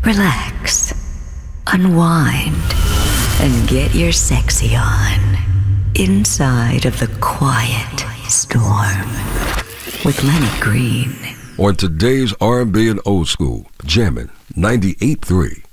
relax, unwind, and get your sexy on inside of the quiet storm with Lenny Green. On today's R&B and Old School, jamming 98.3